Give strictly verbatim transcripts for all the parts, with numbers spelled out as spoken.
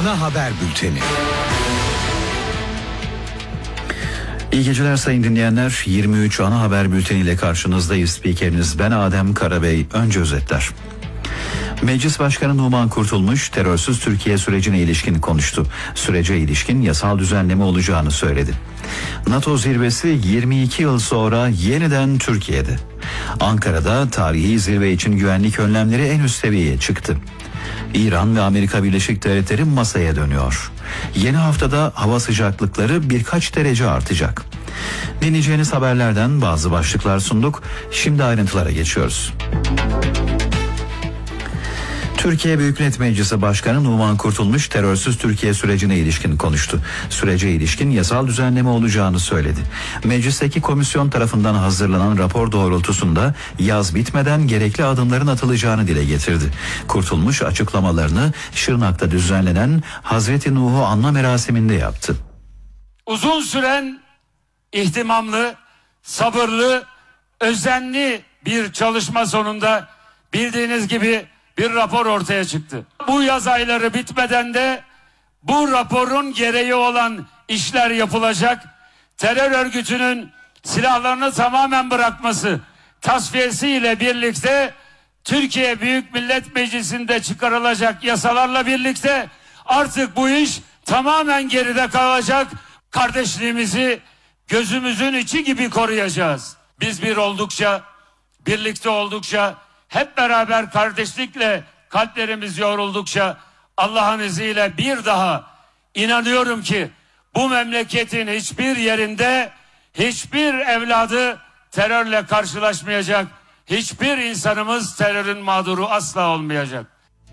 Ana Haber Bülteni. İyi geceler sayın dinleyenler. yirmi üç Ana Haber Bülteni ile karşınızdayız. Spikeriniz ben Adem Karabey. Önce özetler. Meclis Başkanı Numan Kurtulmuş terörsüz Türkiye sürecine ilişkin konuştu. Sürece ilişkin yasal düzenleme olacağını söyledi. NATO zirvesi yirmi iki yıl sonra yeniden Türkiye'de. Ankara'da tarihi zirve için güvenlik önlemleri en üst seviyeye çıktı. İran ve Amerika Birleşik Devletleri masaya dönüyor. Yeni haftada hava sıcaklıkları birkaç derece artacak. Dinleyeceğiniz haberlerden bazı başlıklar sunduk. Şimdi ayrıntılara geçiyoruz. Türkiye Büyük Millet Meclisi Başkanı Numan Kurtulmuş terörsüz Türkiye sürecine ilişkin konuştu. Sürece ilişkin yasal düzenleme olacağını söyledi. Meclisteki komisyon tarafından hazırlanan rapor doğrultusunda yaz bitmeden gerekli adımların atılacağını dile getirdi. Kurtulmuş açıklamalarını Şırnak'ta düzenlenen Hazreti Nuh'u anma merasiminde yaptı. Uzun süren ihtimamlı, sabırlı, özenli bir çalışma sonunda bildiğiniz gibi bir rapor ortaya çıktı. Bu yaz ayları bitmeden de bu raporun gereği olan işler yapılacak. Terör örgütünün silahlarını tamamen bırakması, tasfiyesiyle birlikte Türkiye Büyük Millet Meclisi'nde çıkarılacak yasalarla birlikte artık bu iş tamamen geride kalacak. Kardeşliğimizi gözümüzün içi gibi koruyacağız. Biz bir oldukça, birlikte oldukça, hep beraber kardeşlikle kalplerimiz yoğruldukça Allah'ın izniyle bir daha inanıyorum ki bu memleketin hiçbir yerinde hiçbir evladı terörle karşılaşmayacak. Hiçbir insanımız terörün mağduru asla olmayacak.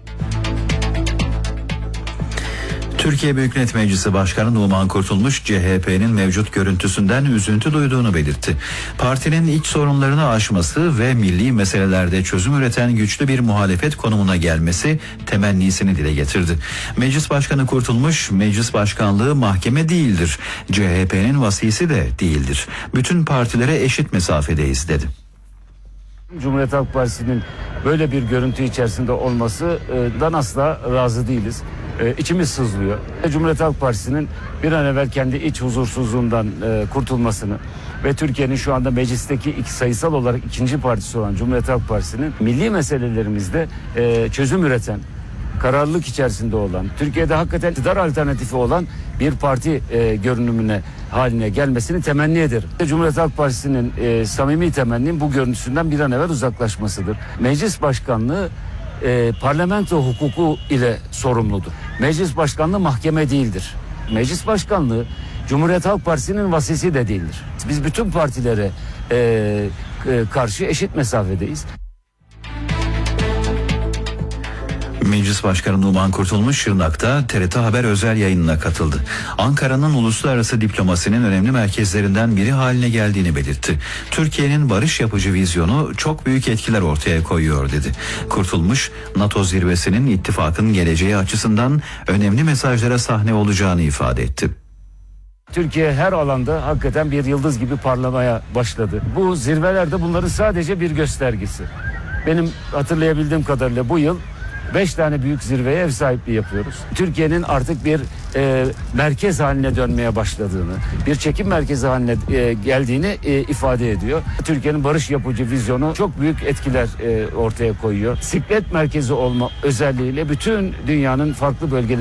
Türkiye Büyük Millet Meclisi Başkanı Numan Kurtulmuş C H P'nin mevcut görüntüsünden üzüntü duyduğunu belirtti. Partinin iç sorunlarını aşması ve milli meselelerde çözüm üreten güçlü bir muhalefet konumuna gelmesi temennisini dile getirdi. Meclis Başkanı Kurtulmuş, meclis başkanlığı mahkeme değildir. C H P'nin vasisi de değildir. Bütün partilere eşit mesafedeyiz dedi. Cumhuriyet Halk Partisi'nin böyle bir görüntü içerisinde olmasından asla razı değiliz. Ee, içimiz sızlıyor. Cumhuriyet Halk Partisi'nin bir an evvel kendi iç huzursuzluğundan e, kurtulmasını ve Türkiye'nin şu anda meclisteki iki, sayısal olarak ikinci partisi olan Cumhuriyet Halk Partisi'nin milli meselelerimizde e, çözüm üreten, kararlılık içerisinde olan, Türkiye'de hakikaten iktidar alternatifi olan bir parti e, görünümüne haline gelmesini temenni ederim. Cumhuriyet Halk Partisi'nin e, samimi temennim bu görüntüsünden bir an evvel uzaklaşmasıdır. Meclis başkanlığı e, parlamento hukuku ile sorumludur. Meclis başkanlığı mahkeme değildir. Meclis başkanlığı Cumhuriyet Halk Partisi'nin vasisi de değildir. Biz bütün partilere e, e, karşı eşit mesafedeyiz. Meclis Başkanı Numan Kurtulmuş Şırnak'ta T R T Haber özel yayınına katıldı. Ankara'nın uluslararası diplomasinin önemli merkezlerinden biri haline geldiğini belirtti. Türkiye'nin barış yapıcı vizyonu çok büyük etkiler ortaya koyuyor dedi. Kurtulmuş, NATO zirvesinin ittifakın geleceği açısından önemli mesajlara sahne olacağını ifade etti. Türkiye her alanda hakikaten bir yıldız gibi parlamaya başladı. Bu zirvelerde bunların sadece bir göstergesi. Benim hatırlayabildiğim kadarıyla bu yıl Beş tane büyük zirveye ev sahipliği yapıyoruz. Türkiye'nin artık bir e, merkez haline dönmeye başladığını, bir çekim merkezi haline e, geldiğini e, ifade ediyor. Türkiye'nin barış yapıcı vizyonu çok büyük etkiler e, ortaya koyuyor. Siklet merkezi olma özelliğiyle bütün dünyanın farklı bölgeleri